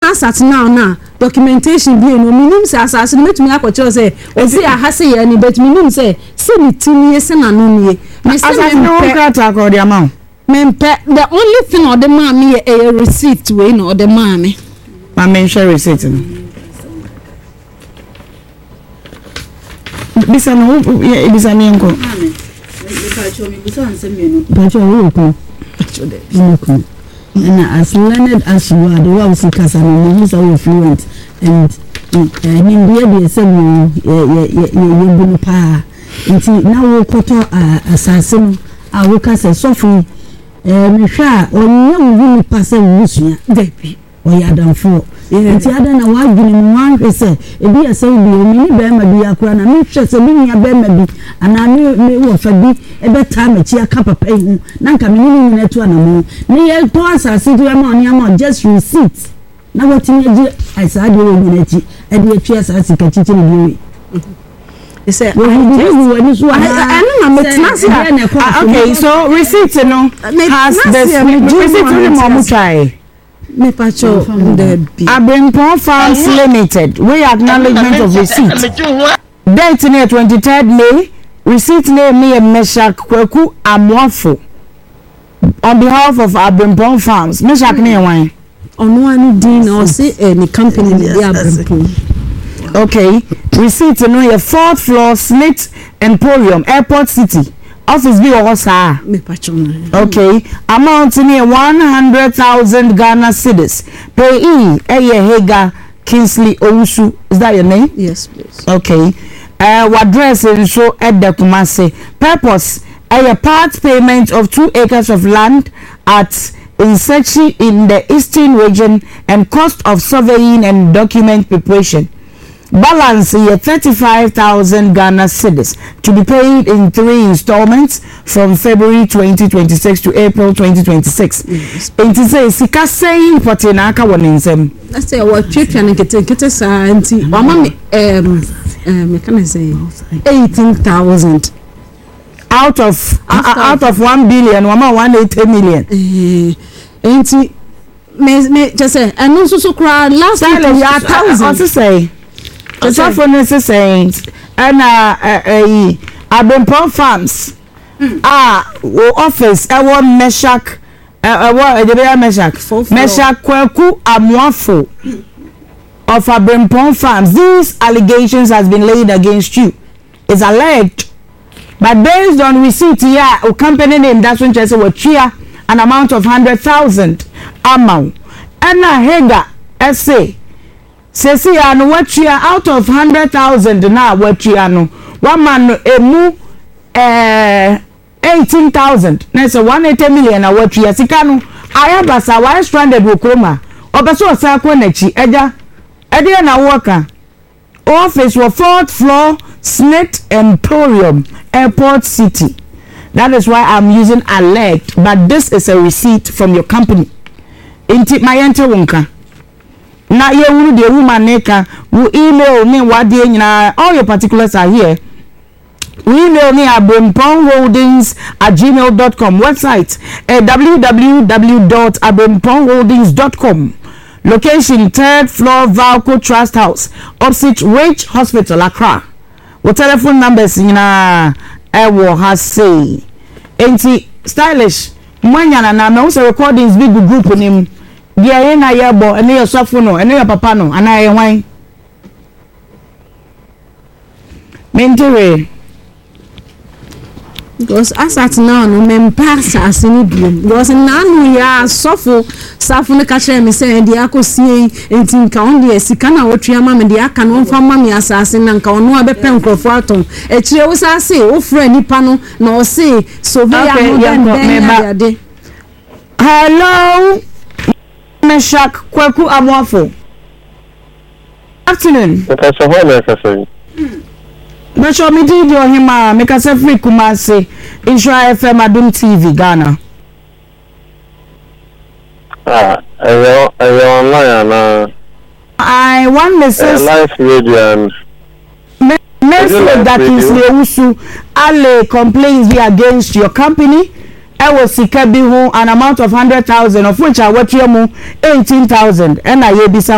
asat now documentation bi no minimum say asase no metumi akoche say o say ahase ye ni bet minimum say ni tini se na no nie me say no krata ko the amount the only thing or the man me a receipt we no the man me ma mention receipt no bisa no bisa ni nko and as learned as you are, the one who is so fluent and in the same you pa until now we put assassin I will cast a softly me sha on you will pass a wusia debi or ya done for until I don't know why you want say e be a say be o me be ma bi akura na me hwe say me nya be ma bi ana me wo fa bi e be time e chi aka papa hu na nka me ni na tu ana mo me ye to asase do ma oni ama just receipt na what me ji I say do we na chi e de atwa asase ka chi chi ni we he said okay so receipt no has this receipt no more try me pacho Abrimpon Farms Limited we acknowledgement of receipt date near 23rd May receipt name me Meshak Kweku Amwafo on behalf of Abrimpon Farms Meshak me wan on one din or say any company dey Abrimpon. Okay, receipt no your 4th floor Slate Emporium Airport City office be or sir. Okay, amount near 100,000 Ghana cedis. Payee Hega Kingsley Owusu. Is that your name? Yes, please. Okay. What dress and show at the Kumasi. Purpose a part payment of 2 acres of land at Insechi in the Eastern region and cost of surveying and document preparation. Balance here 35,000 Ghana cedis to be paid in 3 installments from February 2026 to April 2026. It is sika saying potinaka wonisem. I say what twetwa ne kete sa anti mama me can I say 18,000 out of 1 billion mama 180 million. Anti me just say and no so cry last week we are 1,000. What to say? So for saying and Abrimpon Farms office our Meshak Meshak Kweku Amwafo of Abrimpon Farms. These allegations has been laid against you. It's alleged, but based on receipt here, a company name that's when just what an amount of 100,000 amount and Hega SA. Sesi anu wetria out of 100,000 na wetria no one man emu 18,000 na say 180 million na wetria sika no ayabasa why stranded wo kroma obeso osako nachi eja ede na worker office for 4th floor Slate Emporium Airport City. That is why I'm using alert, but this is a receipt from your company. Inti mayente wonka na ye wuru de woman neka wo email me wade nyina all your particulars are here. We email me at abrimponholdings@gmail.com website www.abrimponholdings.com location 3rd floor Valco Trust House opposite Rich Hospital Accra. What telephone numbers nyina ewo has say enti stylish mwanya na me so recordings big group nim dia na yebo ene your sofo no ene your papa no ana ye hwan mentere because as at now no member as ni biom because nanu ya sofo safo ne ka kire me say dia akosie enti nka on dia sika na wotua ma me dia aka no mfa ma me asase na nka ono abepe nkrofo aton e kire wo sa say wo fra nipa no na o say so be ya no den. Hello Meshak Kweku Amwafo. Afternoon. Mesho mi di do hima me ka se free Kumasi Insura FM Adum TV Ghana. Online na I want message live radio and message that is Lewusu alle complaints be against your company. I was sika bi ho an amount of 100,000 of which I watch you 18,000 and I ye bisa